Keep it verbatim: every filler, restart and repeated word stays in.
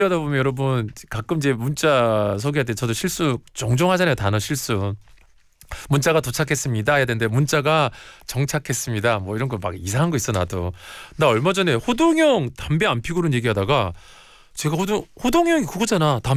하다 보면 여러분 가끔 이제 문자 소개할 때 저도 실수 종종 하잖아요. 단어 실수. 문자가 도착했습니다 해야 되는데 문자가 정착했습니다. 뭐 이런 거 막 이상한 거 있어 나도. 나 얼마 전에 호동이 형 담배 안 피우는 얘기하다가 제가 호동 호동이 형이 그거잖아. 담배